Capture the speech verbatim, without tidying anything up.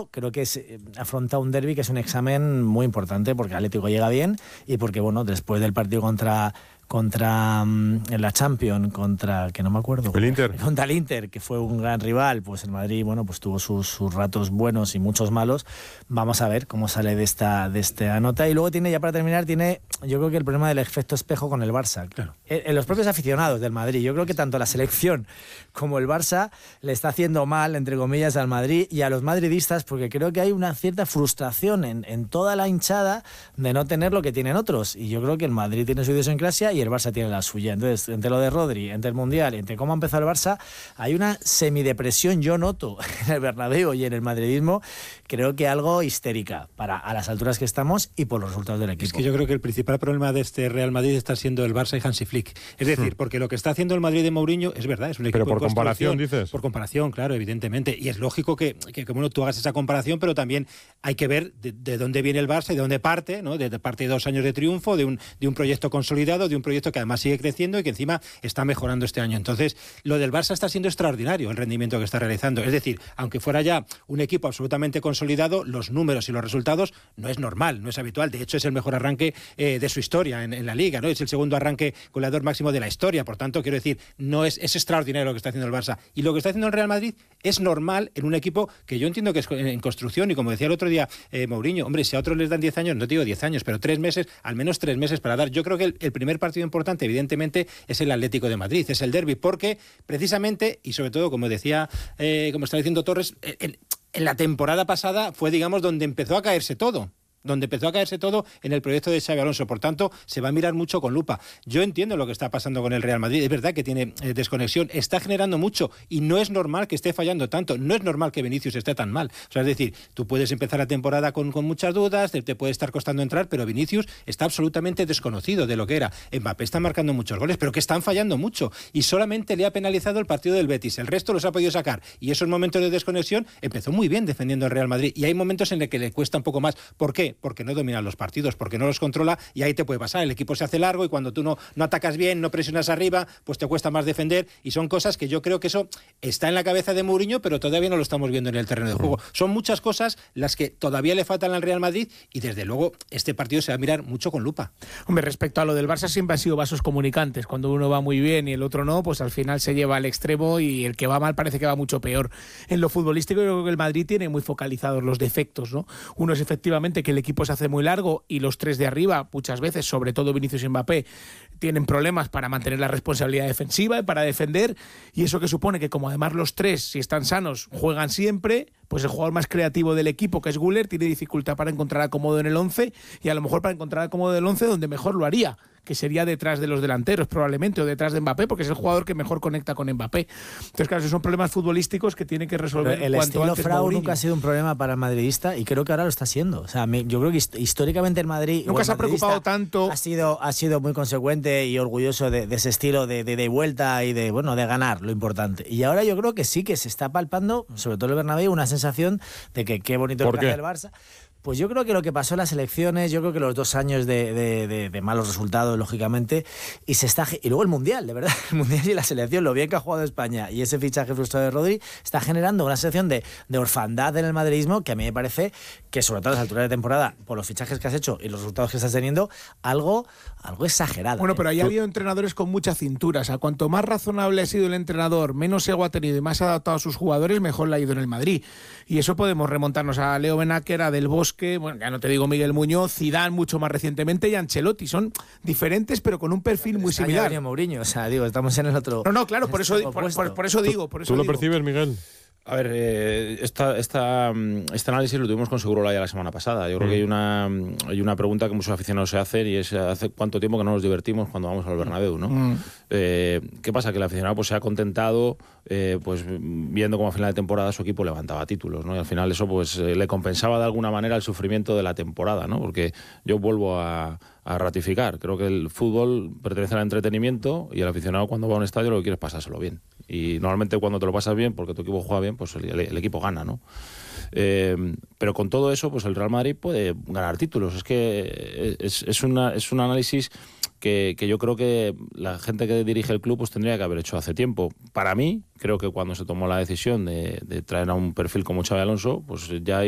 creo que es, eh, afronta un derbi que es un examen muy importante porque el Atlético llega bien y porque, bueno, después del partido contra... contra um, en la Champions, contra, que no me acuerdo, el Inter. contra el Inter, que fue un gran rival, pues el Madrid, bueno, pues tuvo sus, sus ratos buenos y muchos malos. Vamos a ver cómo sale de esta, de esta nota. Y luego tiene, ya para terminar, tiene, yo creo que el problema del efecto espejo con el Barça. Claro. En, en los propios aficionados del Madrid, yo creo que tanto la selección como el Barça le está haciendo mal, entre comillas, al Madrid y a los madridistas, porque creo que hay una cierta frustración en, en toda la hinchada de no tener lo que tienen otros. Y yo creo que el Madrid tiene su idiosincrasia y el Barça tiene la suya. Entonces, entre lo de Rodri, entre el Mundial, entre cómo ha empezado el Barça, hay una semidepresión, yo noto, en el Bernabéu y en el madridismo, creo que algo histérica para a las alturas que estamos y por los resultados del equipo. Es que yo creo que el principal problema de este Real Madrid está siendo el Barça y Hansi Flick. Es decir, porque lo que está haciendo el Madrid de Mourinho es verdad, es un equipo pero por en comparación, dices. Por comparación, claro, evidentemente. Y es lógico que, que, que bueno, tú hagas esa comparación, pero también hay que ver de, de dónde viene el Barça y de dónde parte, ¿no? De, de parte de dos años de triunfo, de un, de un proyecto consolidado, de un proyecto que además sigue creciendo y que encima está mejorando este año. Entonces, lo del Barça está siendo extraordinario, el rendimiento que está realizando. Es decir, aunque fuera ya un equipo absolutamente consolidado, los números y los resultados no es normal, no es habitual. De hecho, es el mejor arranque eh, de su historia en, en la Liga, ¿no? Es el segundo arranque goleador máximo de la historia. Por tanto, quiero decir, no es, es extraordinario lo que está haciendo el Barça. Y lo que está haciendo el Real Madrid es normal en un equipo que yo entiendo que es en construcción. Y como decía el otro día eh, Mourinho, hombre, si a otros les dan diez años, no te digo diez años, pero tres meses, al menos tres meses para dar. Yo creo que el, el primer partido importante, evidentemente, es el Atlético de Madrid, es el derbi, porque precisamente, y sobre todo, como decía, eh, como está diciendo Torres, en, en la temporada pasada fue, digamos, donde empezó a caerse todo. donde empezó a caerse todo en el proyecto de Xabi Alonso. Por tanto, se va a mirar mucho con lupa. Yo entiendo lo que está pasando con el Real Madrid. Es verdad que tiene eh, desconexión, está generando mucho y no es normal que esté fallando tanto. No es normal que Vinicius esté tan mal. O sea, es decir, tú puedes empezar la temporada con, con muchas dudas, te, te puede estar costando entrar, pero Vinicius está absolutamente desconocido de lo que era. Mbappé está marcando muchos goles, pero que están fallando mucho y solamente le ha penalizado el partido del Betis. El resto los ha podido sacar y esos momentos de desconexión empezó muy bien defendiendo el Real Madrid y hay momentos en los que le cuesta un poco más. ¿Por qué? Porque no domina los partidos, porque no los controla y ahí te puede pasar. El equipo se hace largo y cuando tú no, no atacas bien, no presionas arriba, pues te cuesta más defender y son cosas que yo creo que eso está en la cabeza de Mourinho, pero todavía no lo estamos viendo en el terreno de juego. Son muchas cosas las que todavía le faltan al Real Madrid y desde luego este partido se va a mirar mucho con lupa. Hombre, respecto a lo del Barça siempre ha sido vasos comunicantes. Cuando uno va muy bien y el otro no, pues al final se lleva al extremo y el que va mal parece que va mucho peor. En lo futbolístico yo creo que el Madrid tiene muy focalizados los defectos, ¿no? Uno es efectivamente que el equipo se hace muy largo y los tres de arriba, muchas veces, sobre todo Vinicius y Mbappé, tienen problemas para mantener la responsabilidad defensiva y para defender, y eso que supone que como además los tres, si están sanos, juegan siempre, pues el jugador más creativo del equipo, que es Güler, tiene dificultad para encontrar acomodo en el once y a lo mejor para encontrar acomodo del once donde mejor lo haría, que sería detrás de los delanteros probablemente, o detrás de Mbappé, porque es el jugador que mejor conecta con Mbappé. Entonces, claro, esos son problemas futbolísticos que tiene que resolver Pero el cuanto estilo antes Frau Mourinho. nunca ha sido un problema para el madridista y creo que ahora lo está siendo. O sea, me, yo creo que hist- históricamente el Madrid Nunca el se ha preocupado tanto. Ha sido, ha sido muy consecuente y orgulloso de, de ese estilo de, de, de vuelta y de, bueno, de ganar, lo importante. Y ahora yo creo que sí que se está palpando, sobre todo el Bernabéu, una sensación de que qué bonito es lo que hace el Barça. Pues yo creo que lo que pasó en las elecciones, yo creo que los dos años de, de, de, de malos resultados, lógicamente, y se está y luego el Mundial, de verdad, el Mundial y la selección, lo bien que ha jugado España y ese fichaje frustrado de Rodri, está generando una sensación de, de orfandad en el madridismo que a mí me parece que, sobre todo a las alturas de temporada, por los fichajes que has hecho y los resultados que estás teniendo, algo, algo exagerado. Bueno, ¿eh? pero ahí ha habido entrenadores con mucha cintura. O sea, cuanto más razonable ha sido el entrenador, menos ego ha tenido y más adaptado a sus jugadores, mejor le ha ido en el Madrid. Y eso podemos remontarnos a Leo Benacer, a Del Bosque, bueno, ya no te digo Miguel Muñoz, Zidane mucho más recientemente y Ancelotti. Son diferentes, pero con un perfil muy Este año similar. venía Mourinho, o sea, digo, estamos en el otro. No, no, claro, por eso, por, por, por eso digo. Por eso ¿Tú lo digo. percibes, Miguel? A ver, eh, esta, esta, este análisis lo tuvimos con Segurola ya la semana pasada. Yo creo que hay una, hay una pregunta que muchos aficionados se hacen y es ¿hace cuánto tiempo que no nos divertimos cuando vamos al Bernabéu, ¿no? Mm. Eh, ¿Qué pasa? Que el aficionado pues, se ha contentado eh, pues, viendo cómo a final de temporada su equipo levantaba títulos, ¿no? Y al final eso pues, eh, le compensaba de alguna manera el sufrimiento de la temporada, ¿no? Porque yo vuelvo a, a ratificar. Creo que el fútbol pertenece al entretenimiento y el aficionado cuando va a un estadio lo que quiere es pasárselo bien. Y normalmente cuando te lo pasas bien, porque tu equipo juega bien, pues el, el equipo gana, ¿no? Eh, pero con todo eso, pues el Real Madrid puede ganar títulos. Es que es, es, una, es un análisis que, que yo creo que la gente que dirige el club pues tendría que haber hecho hace tiempo. Para mí, creo que cuando se tomó la decisión de, de traer a un perfil como Xabi Alonso, pues ya